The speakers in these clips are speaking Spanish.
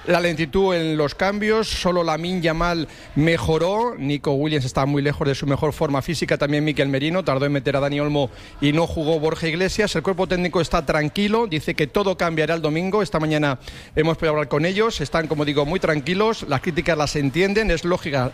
la lentitud en los cambios, solo Lamine Yamal mejoró, Nico Williams estaba muy lejos de su mejor forma física, también Mikel Merino, tardó en meter a Dani Olmo y no jugó Borja Iglesias. El cuerpo técnico está tranquilo, dice que todo cambiará el domingo. Esta mañana hemos podido hablar con ellos, están, como digo, muy tranquilos, las críticas las entienden, es lógica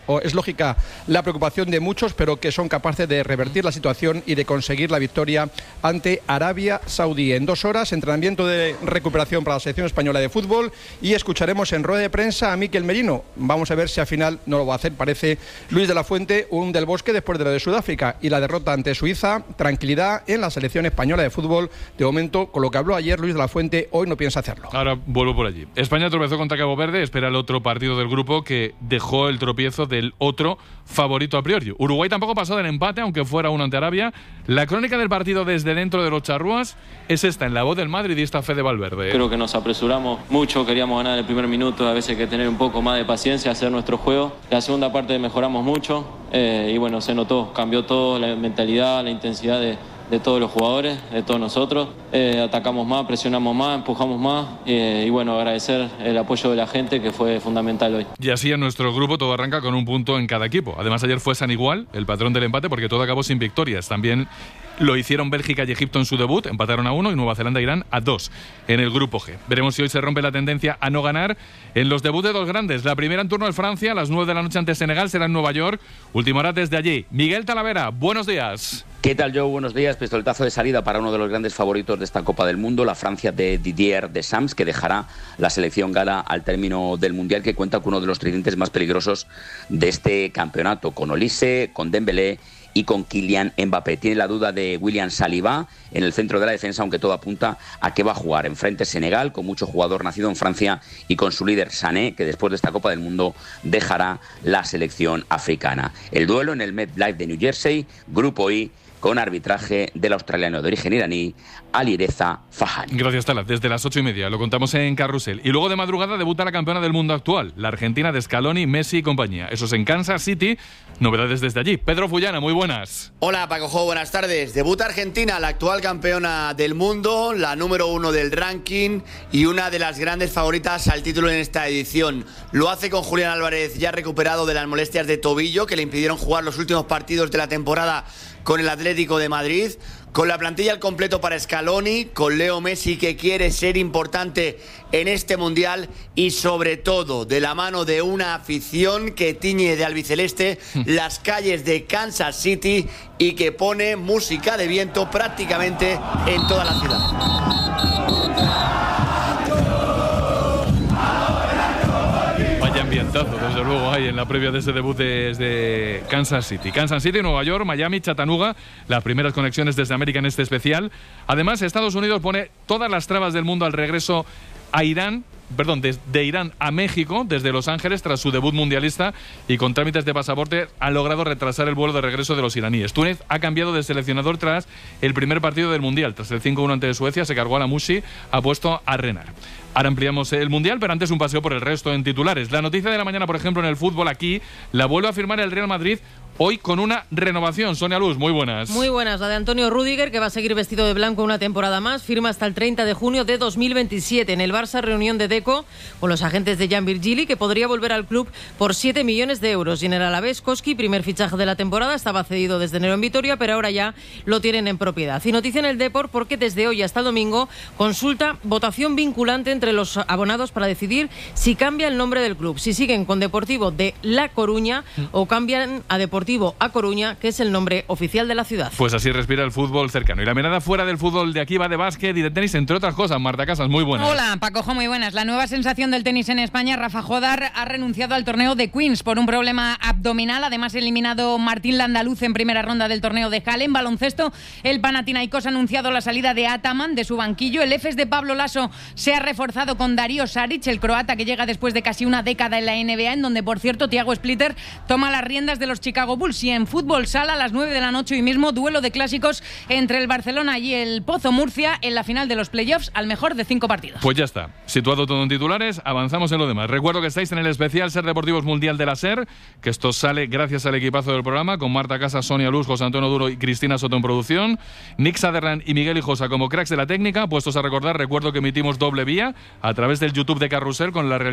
la preocupación de muchos, pero que son capaces de revertir la situación y de conseguir la victoria ante Arabia Saudí. En 2 horas, entrenamiento de recuperación para la selección española de fútbol y escucharemos en rueda de prensa a Mikel Merino. Vamos a ver si al final no lo va a hacer, parece Luis de la Fuente, un del Bosque después de lo de Sudáfrica y la derrota ante Suiza. Tranquilidad en la selección española de fútbol. De momento, con lo que habló ayer Luis de la Fuente, hoy no piensa hacerlo. Ahora vuelvo por allí. España tropezó contra Cabo Verde, espera el otro partido del grupo que dejó el tropiezo del otro favorito a priori. Uruguay tampoco pasó del empate, aunque fuera uno ante Arabia. La crónica del partido desde dentro de los charrúas es esta, en la voz del madridista Fede Valverde. Creo que nos apresuramos mucho, queríamos ganar el primer minuto, a veces hay que tener un poco más de paciencia, hacer nuestro juego. La segunda parte mejoramos mucho y bueno, se notó, cambió todo, la mentalidad, la intensidad de todos los jugadores, de todos nosotros. Atacamos más, presionamos más, empujamos más y bueno, agradecer el apoyo de la gente que fue fundamental hoy. Y así en nuestro grupo todo arranca con un punto en cada equipo. Además ayer fue San Igual, el patrón del empate, porque todo acabó sin victorias. También lo hicieron Bélgica y Egipto en su debut, empataron a 1 y Nueva Zelanda e Irán a 2 en el grupo G. Veremos si hoy se rompe la tendencia a no ganar en los debuts de dos grandes. La primera en turno es Francia, a las 9 de la noche ante Senegal, será en Nueva York. Última hora desde allí. Miguel Talavera, buenos días. ¿Qué tal, Joe? Buenos días. Pistoletazo de salida para uno de los grandes favoritos de esta Copa del Mundo, la Francia de Didier Deschamps, que dejará la selección gala al término del Mundial, que cuenta con uno de los tridentes más peligrosos de este campeonato, con Olise, con Dembélé y con Kylian Mbappé. Tiene la duda de William Saliba en el centro de la defensa, aunque todo apunta a que va a jugar enfrente Senegal, con mucho jugador nacido en Francia y con su líder Sané, que después de esta Copa del Mundo dejará la selección africana. El duelo en el MetLife de New Jersey, Grupo I, con arbitraje del australiano de origen iraní, Alireza Fahani. Gracias, Tala. Desde las 8:30 lo contamos en Carrusel. Y luego de madrugada debuta la campeona del mundo actual, la Argentina de Scaloni, Messi y compañía. Eso es en Kansas City. Novedades desde allí. Pedro Fullana, muy buenas. Hola, Paco Jo, buenas tardes. Debuta Argentina, la actual campeona del mundo, la número 1 del ranking y una de las grandes favoritas al título en esta edición. Lo hace con Julián Álvarez, ya recuperado de las molestias de tobillo que le impidieron jugar los últimos partidos de la temporada con el Atlético de Madrid, con la plantilla al completo para Scaloni, con Leo Messi, que quiere ser importante en este Mundial, y sobre todo de la mano de una afición que tiñe de albiceleste las calles de Kansas City y que pone música de viento prácticamente en toda la ciudad. Ambientazo, desde luego, hay en la previa de ese debut desde Kansas City. Kansas City, Nueva York, Miami, Chattanooga, las primeras conexiones desde América en este especial. Además, Estados Unidos pone todas las trabas del mundo al regreso a Irán, de Irán a México, desde Los Ángeles, tras su debut mundialista, y con trámites de pasaporte han logrado retrasar el vuelo de regreso de los iraníes. Túnez ha cambiado de seleccionador tras el primer partido del Mundial. Tras el 5-1 ante Suecia, se cargó a la Mushi, ha puesto a Renard. Ahora ampliamos el Mundial, pero antes un paseo por el resto en titulares. La noticia de la mañana, por ejemplo, en el fútbol aquí, la vuelve a firmar el Real Madrid, hoy con una renovación. Sonia Luz, muy buenas. Muy buenas, la de Antonio Rüdiger, que va a seguir vestido de blanco una temporada más, firma hasta el 30 de junio de 2027. En el Barça, reunión de Deco con los agentes de Jan Virgili, que podría volver al club por 7 millones de euros. Y en el Alavés, Koski, primer fichaje de la temporada, estaba cedido desde enero en Vitoria, pero ahora ya lo tienen en propiedad. Y noticia en el Depor, porque desde hoy hasta el domingo consulta votación vinculante entre los abonados para decidir si cambia el nombre del club, si siguen con Deportivo de La Coruña o cambian a Deportivo A Coruña, que es el nombre oficial de la ciudad. Pues así respira el fútbol cercano. Y la mirada fuera del fútbol de aquí va de básquet y de tenis, entre otras cosas. Marta Casas, muy buenas. Hola, Paco, muy buenas. La nueva sensación del tenis en España, Rafa Jodar, ha renunciado al torneo de Queens por un problema abdominal. Además, eliminado Martín Landaluz en primera ronda del torneo de Halle. En baloncesto, el Panathinaikos ha anunciado la salida de Ataman de su banquillo. El EFES de Pablo Laso se ha reforzado con Darío Saric, el croata que llega después de casi una década en la NBA, en donde, por cierto, Thiago Splitter toma las riendas de los Chicago Bulls. Y en fútbol sala, a las 9 de la noche hoy mismo, duelo de clásicos entre el Barcelona y el Pozo Murcia en la final de los playoffs, al mejor de 5 partidos. Pues ya está, situado todo en titulares, avanzamos en lo demás. Recuerdo que estáis en el especial Ser Deportivos Mundial de la SER, que esto sale gracias al equipazo del programa, con Marta Casas, Sonia Luz, José Antonio Duro y Cristina Soto en producción, Nick Sutherland y Miguel Hijosa como cracks de la técnica. Puestos a recordar, recuerdo que emitimos doble vía a través del YouTube de Carrusel con la